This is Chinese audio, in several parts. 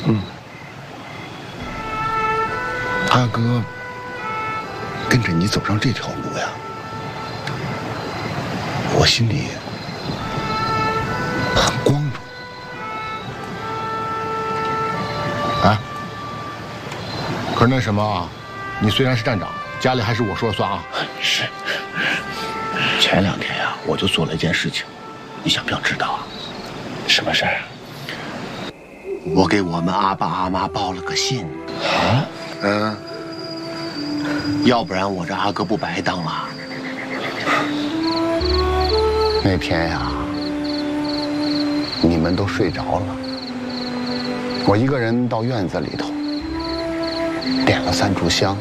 阿哥跟着你走上这条路呀，我心里很光荣。 哎，可是那什么啊，你虽然是站长，家里还是我说了算啊。 是。前2天呀，我就做了一件事情，你想不想知道啊？什么事儿？我给我们阿爸阿妈报了个信。啊？要不然我这阿哥不白当了。那天呀，你们都睡着了，我一个人到院子里头，点了3炷香，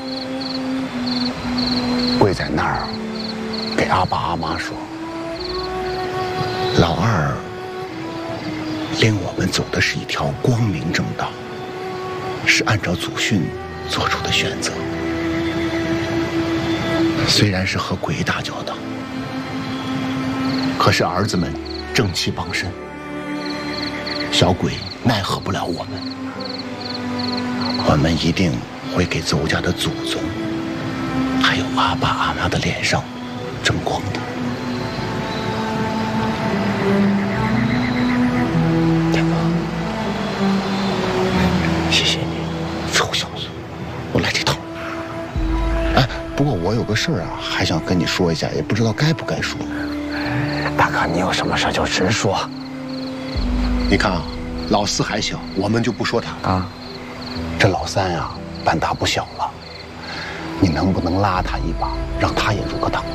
跪在那儿，给阿爸阿妈说：“老二领我们走的是一条光明正道，是按照祖训做出的选择。虽然是和鬼打交道，可是儿子们正气傍身，小鬼奈何不了我们。我们一定会给邹家的祖宗，还有阿爸阿妈的脸上争光的。”大哥，谢谢你，臭小子，我来这套。哎，不过我有个事儿啊，还想跟你说一下，也不知道该不该说。大哥，你有什么事就直说。你看啊，老4还小，我们就不说他啊。这老3呀，半大不小了，你能不能拉他一把，让他也入个党？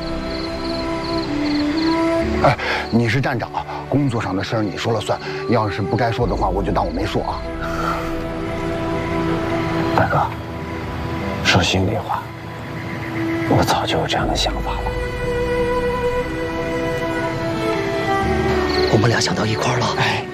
哎，你是站长，工作上的事儿你说了算，要是不该说的话，我就当我没说啊。大哥，说心里话，我早就有这样的想法了。我们俩想到一块儿了。哎。